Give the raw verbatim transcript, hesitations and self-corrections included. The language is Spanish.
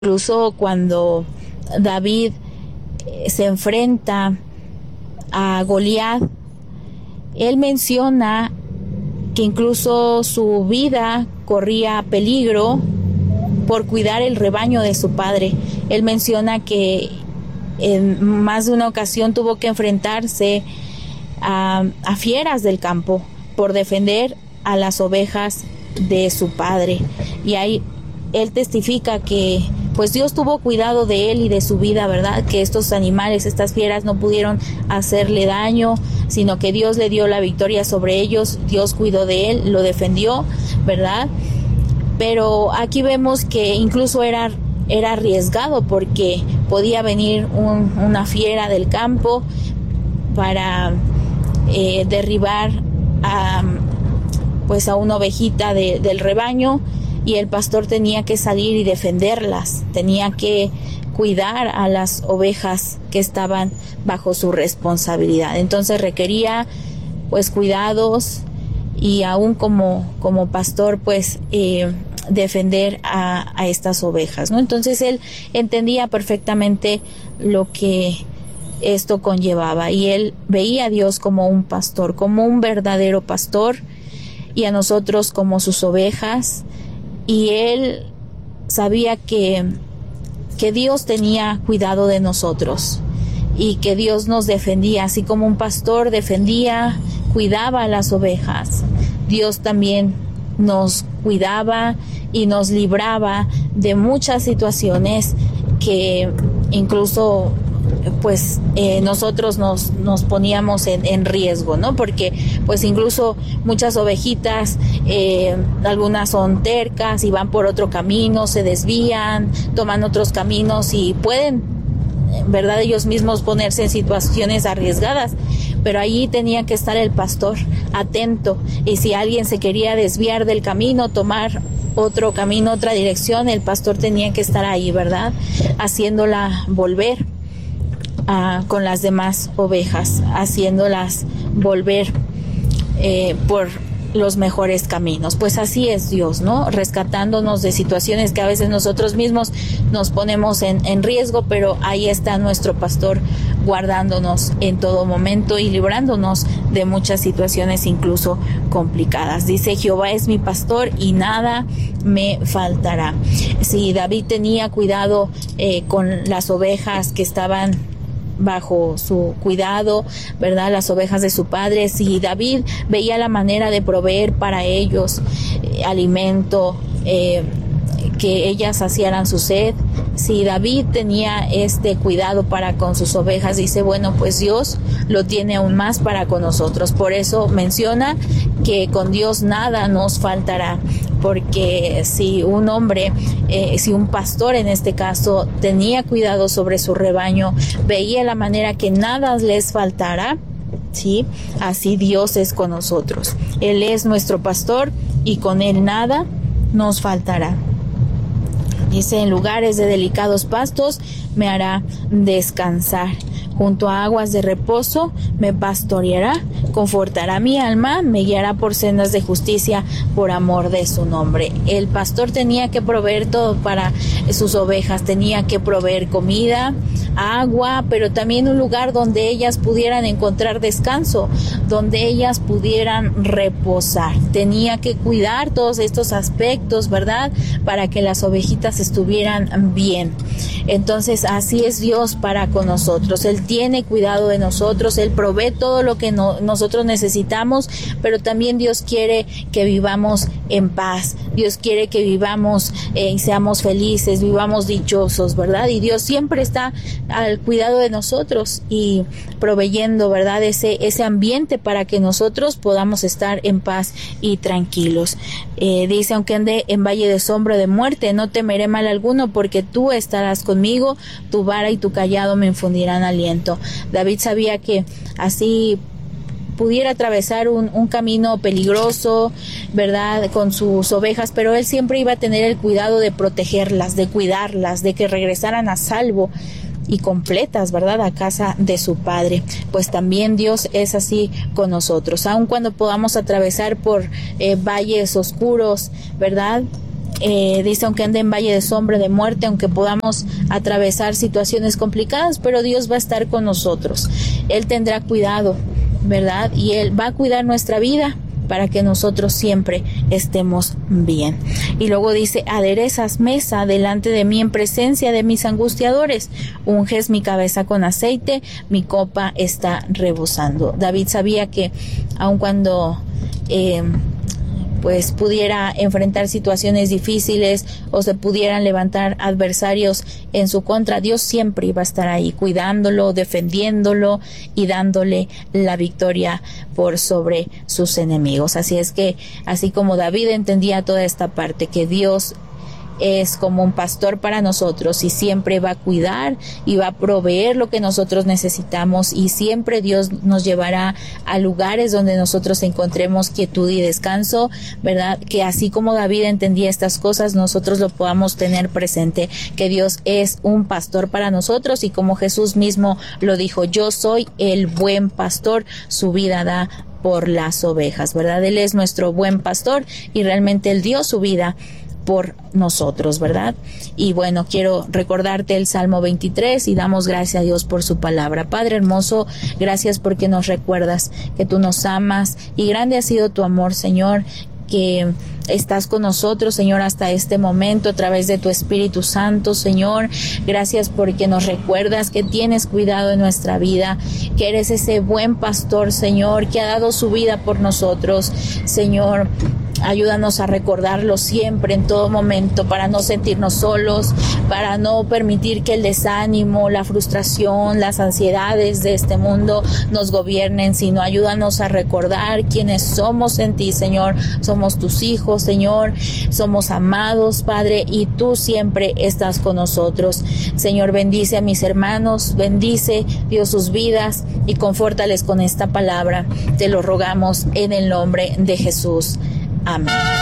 Incluso cuando David se enfrenta a Goliat, él menciona que incluso su vida corría peligro por cuidar el rebaño de su padre. Él menciona que en más de una ocasión tuvo que enfrentarse a, a fieras del campo por defender a las ovejas de su padre. Y ahí él testifica que pues Dios tuvo cuidado de él y de su vida, ¿verdad? Que estos animales, estas fieras no pudieron hacerle daño, sino que Dios le dio la victoria sobre ellos. Dios cuidó de él, lo defendió, ¿verdad? Pero aquí vemos que incluso era, era arriesgado porque podía venir un, una fiera del campo para eh, derribar a, pues a una ovejita de, del rebaño, y el pastor tenía que salir y defenderlas, tenía que cuidar a las ovejas que estaban bajo su responsabilidad. Entonces requería pues cuidados y aún como, como pastor pues eh, defender a, a estas ovejas, ¿no? Entonces él entendía perfectamente lo que esto conllevaba, y él veía a Dios como un pastor, como un verdadero pastor, y a nosotros como sus ovejas. Y él sabía que, que Dios tenía cuidado de nosotros y que Dios nos defendía, así como un pastor defendía, cuidaba a las ovejas. Dios también nos cuidaba y nos libraba de muchas situaciones que incluso pues eh, nosotros nos, nos poníamos en, en riesgo, ¿no? Porque pues incluso muchas ovejitas, eh, algunas son tercas y van por otro camino, se desvían, toman otros caminos y pueden, ¿verdad?, ellos mismos ponerse en situaciones arriesgadas. Pero allí tenía que estar el pastor atento, y si alguien se quería desviar del camino, tomar otro camino, otra dirección, el pastor tenía que estar ahí, ¿verdad?, haciéndola volver Uh, con las demás ovejas, haciéndolas volver eh, por los mejores caminos. Pues así es Dios, ¿no? Rescatándonos de situaciones que a veces nosotros mismos nos ponemos en, en riesgo, pero ahí está nuestro pastor guardándonos en todo momento y librándonos de muchas situaciones incluso complicadas. Dice: Jehová es mi pastor y nada me faltará. Si David tenía cuidado eh, con las ovejas que estaban bajo su cuidado, ¿verdad?, las ovejas de su padre, si David veía la manera de proveer para ellos eh, alimento, eh, que ellas saciaran su sed, si David tenía este cuidado para con sus ovejas, dice, bueno, pues Dios lo tiene aún más para con nosotros. Por eso menciona que con Dios nada nos faltará, porque si un hombre, eh, si un pastor en este caso tenía cuidado sobre su rebaño, veía la manera que nada les faltará, ¿sí? Así Dios es con nosotros. Él es nuestro pastor y con él nada nos faltará. Dice: en lugares de delicados pastos me hará descansar, junto a aguas de reposo me pastoreará, confortará mi alma, me guiará por sendas de justicia por amor de su nombre. El pastor tenía que proveer todo para sus ovejas, tenía que proveer comida, agua, pero también un lugar donde ellas pudieran encontrar descanso, donde ellas pudieran reposar. Tenía que cuidar todos estos aspectos, ¿verdad?, para que las ovejitas estuvieran bien. Entonces así es Dios para con nosotros. Él tiene cuidado de nosotros, Él provee todo lo que no, nosotros necesitamos, pero también Dios quiere que vivamos en paz. Dios quiere que vivamos eh, y seamos felices, vivamos dichosos, ¿verdad? Y Dios siempre está al cuidado de nosotros y proveyendo, ¿verdad?, ese, ese ambiente para que nosotros podamos estar en paz y tranquilos. Eh, dice: aunque ande en valle de sombra de muerte, no temeré mal alguno, porque tú estarás conmigo, tu vara y tu cayado me infundirán aliento. David sabía que así pudiera atravesar un, un camino peligroso, ¿verdad?, con sus ovejas, pero él siempre iba a tener el cuidado de protegerlas, de cuidarlas, de que regresaran a salvo y completas, ¿verdad?, a casa de su padre. Pues también Dios es así con nosotros, aun cuando podamos atravesar por eh, valles oscuros, ¿verdad?, Eh, dice, aunque ande en valle de sombra de muerte, aunque podamos atravesar situaciones complicadas, pero Dios va a estar con nosotros. Él tendrá cuidado, ¿verdad? Y Él va a cuidar nuestra vida para que nosotros siempre estemos bien. Y luego dice, aderezas mesa delante de mí en presencia de mis angustiadores, unges mi cabeza con aceite, mi copa está rebosando. David sabía que aun cuando eh, pues pudiera enfrentar situaciones difíciles o se pudieran levantar adversarios en su contra, Dios siempre iba a estar ahí cuidándolo, defendiéndolo y dándole la victoria por sobre sus enemigos. Así es que, así como David entendía toda esta parte, que Dios es como un pastor para nosotros y siempre va a cuidar y va a proveer lo que nosotros necesitamos, y siempre Dios nos llevará a lugares donde nosotros encontremos quietud y descanso, ¿verdad? Que así como David entendía estas cosas, nosotros lo podamos tener presente, que Dios es un pastor para nosotros, y como Jesús mismo lo dijo, yo soy el buen pastor, su vida da por las ovejas, ¿verdad? Él es nuestro buen pastor y realmente Él dio su vida por nosotros, ¿verdad? Y bueno, quiero recordarte el Salmo veintitrés y damos gracias a Dios por su palabra. Padre hermoso, gracias porque nos recuerdas que tú nos amas y grande ha sido tu amor, Señor, que estás con nosotros, Señor, hasta este momento a través de tu Espíritu Santo, Señor. Gracias porque nos recuerdas que tienes cuidado de nuestra vida, que eres ese buen pastor, Señor, que ha dado su vida por nosotros, Señor. Ayúdanos a recordarlo siempre, en todo momento, para no sentirnos solos, para no permitir que el desánimo, la frustración, las ansiedades de este mundo nos gobiernen, sino ayúdanos a recordar quiénes somos en ti, Señor. Somos tus hijos, Señor, somos amados, Padre, y tú siempre estás con nosotros. Señor, bendice a mis hermanos, bendice, Dios, sus vidas y confórtales con esta palabra. Te lo rogamos en el nombre de Jesús. Amén.